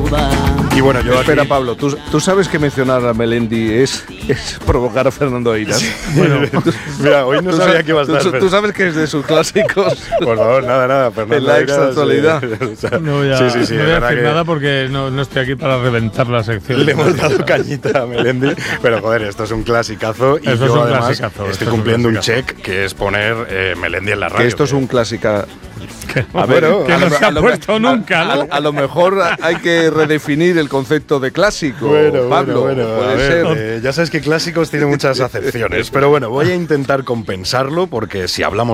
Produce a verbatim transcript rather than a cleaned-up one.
va. Y bueno, yo Espera, aquí... Pablo, ¿tú, tú sabes que mencionar a Melendi es, es provocar a Fernando Eiras. Sí. Bueno, mira, hoy no ¿Tú sabía sabes, que iba a estar. ¿tú, tú sabes que es de sus clásicos? Por favor, nada, nada, Fernando En la Eiras, extra-actualidad. sí, o sea, No voy a, sí, sí, sí, no es voy a verdad decir que nada porque no, no estoy aquí para reventar la sección. le hemos dado cañita a Melendi, pero joder, esto es un clasicazo y Esto yo es un además clasicazo, esto estoy es un cumpliendo un, clasicazo. check que es poner eh, Melendi en la radio. Que esto es un clásica. A ver, que a no lo- se ha a lo- puesto a- nunca, a, ¿no? a lo mejor hay que redefinir el concepto de clásico, Bueno, Pablo. bueno, bueno, puede a ver, ser. eh, ya sabes que clásicos tiene muchas acepciones, pero bueno, voy a intentar compensarlo porque si hablamos